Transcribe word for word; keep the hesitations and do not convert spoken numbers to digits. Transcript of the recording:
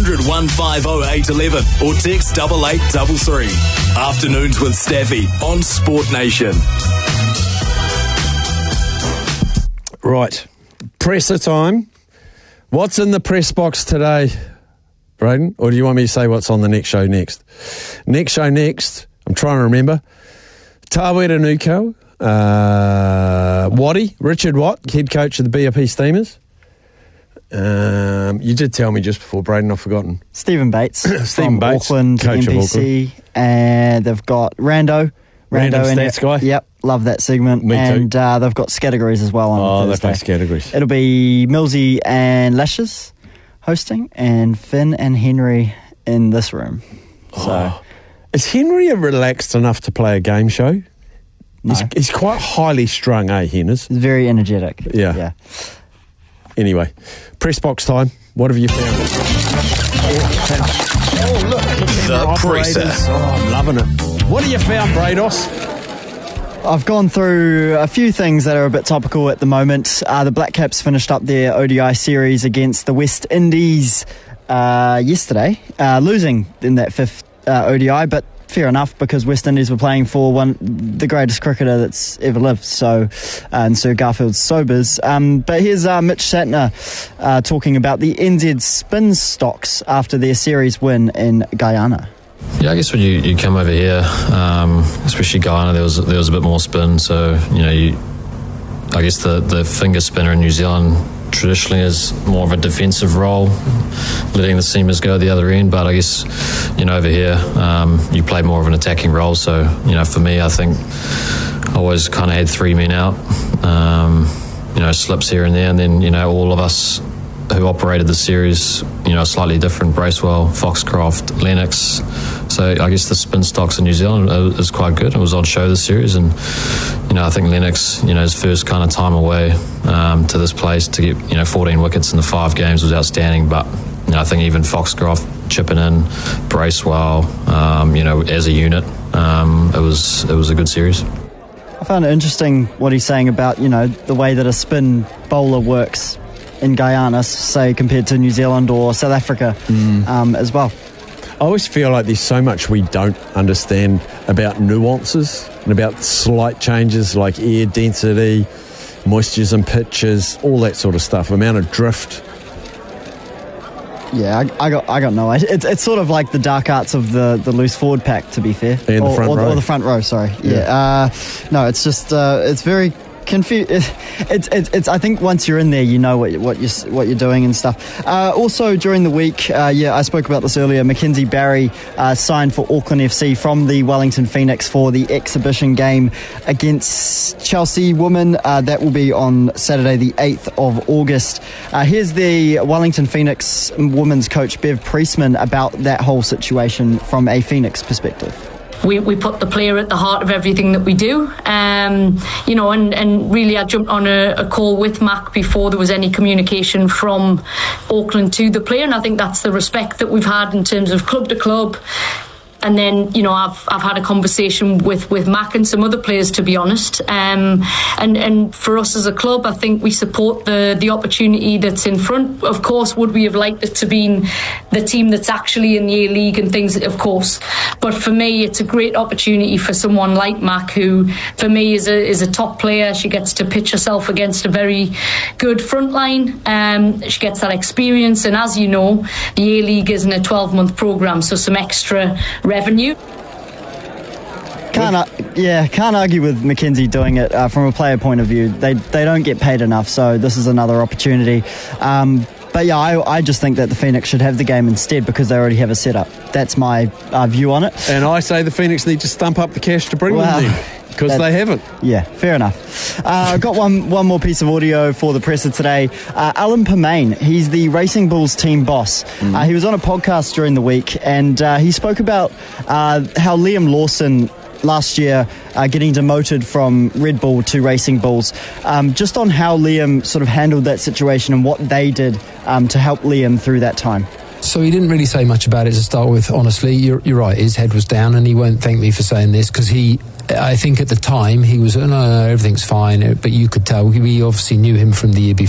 hundred, one five oh, eight one one or text double eight double three. Afternoons with Staffy on Sport Nation. Right, presser time. What's in the press box today, Braden? Or do you want me to say what's on the next show next? Next show next, I'm trying to remember. Tawera Nuko, uh, Watty, Richard Watt, head coach of the B R P Steamers. Um, you did tell me just before, Braden, I've forgotten. Stephen Bates Stephen from Bates, Auckland, coach N B C, of Auckland. And they've got Rando. Random and stats guy. Yep, love that segment. Me too. And uh, they've got categories as well on Oh, Thursday. they play categories. It'll be Millsy and Lashes hosting, and Finn and Henry in this room. So, Oh. Is Henry relaxed enough to play a game show? No. He's, he's quite highly strung, eh, Henners? It's very energetic. Yeah. Yeah. Anyway, press box time. What have you found? Oh, look. The presser. Oh, I'm loving it. What have you found, Brados? I've gone through a few things that are a bit topical at the moment. Uh, the Black Caps finished up their O D I series against the West Indies uh, yesterday, uh, losing in that fifth uh, O D I, but fair enough, because West Indies were playing for one the greatest cricketer that's ever lived, so uh, and Sir Garfield Sobers. Um, but here's uh, Mitch Santner uh, talking about the N Z spin stocks after their series win in Guyana. Yeah, I guess when you, you come over here, um, especially Guyana, there was there was a bit more spin. So you know, you, I guess the, the finger spinner in New Zealand traditionally is more of a defensive role, letting the seamers go the other end. But I guess you know over here, um, you play more of an attacking role. So you know, for me, I think I always kind of had three men out. Um, you know, slips here and there, and then you know all of us who operated the series, you know, slightly different. Bracewell, Foxcroft, Lennox. So I guess the spin stocks in New Zealand is quite good. It was on show this series, and you know, I think Lennox, you know, his first kind of time away um, to this place to get you know fourteen wickets in the five games was outstanding. But you know, I think even Foxcroft chipping in, Bracewell, um, you know, as a unit, um, it was it was a good series. I found it interesting what he's saying about, you know, the way that a spin bowler works in Guyana, say, compared to New Zealand or South Africa mm. um, as well. I always feel like there's so much we don't understand about nuances and about slight changes like air density, moistures and pitches, all that sort of stuff, amount of drift. Yeah, I, I got I got no idea. It's, it's sort of like the dark arts of the, the loose forward pack, to be fair. And or, the front or, row. Or the front row, sorry. Yeah. yeah. Uh, no, it's just, uh, it's very... Confu- it's, it's, it's, I think once you're in there, you know what, what, you're, what you're doing and stuff. Uh, also, during the week, uh, yeah, I spoke about this earlier, Mackenzie Barry uh, signed for Auckland F C from the Wellington Phoenix for the exhibition game against Chelsea Women. Uh, that will be on Saturday, the eighth of August. Uh, here's the Wellington Phoenix women's coach, Bev Priestman, about that whole situation from a Phoenix perspective. We, we put the player at the heart of everything that we do, um, you know, and, and really I jumped on a, a call with Mac before there was any communication from Auckland to the player, and I think that's the respect that we've had in terms of club to club. And then, you know, I've I've had a conversation with, with Mac and some other players, to be honest. Um, and, and for us as a club, I think we support the, the opportunity that's in front. Of course, would we have liked it to be the team that's actually in the A-League and things, of course. But for me, it's a great opportunity for someone like Mac, who, for me, is a is a top player. She gets to pitch herself against a very good front line. Um, she gets that experience. And as you know, the A-League isn't a twelve-month programme, so some extra revenue. Can't uh, yeah, can't argue with Mackenzie doing it uh, from a player point of view. They they don't get paid enough, so this is another opportunity. Um, but yeah, I, I just think that the Phoenix should have the game instead because they already have a setup. That's my uh, view on it. And I say the Phoenix need to stump up the cash to bring well, them there. Because they haven't. Yeah, fair enough. Uh, got one one more piece of audio for the presser today. Uh, Alan Permain, he's the Racing Bulls team boss. Mm. Uh, he was on a podcast during the week, and uh, he spoke about uh, how Liam Lawson last year uh, getting demoted from Red Bull to Racing Bulls, um, just on how Liam sort of handled that situation and what they did um, to help Liam through that time. So he didn't really say much about it to start with, honestly. You're, you're right, his head was down, and he won't thank me for saying this, because he, I think at the time, he was, oh, no, no, everything's fine, but you could tell, we obviously knew him from the year before.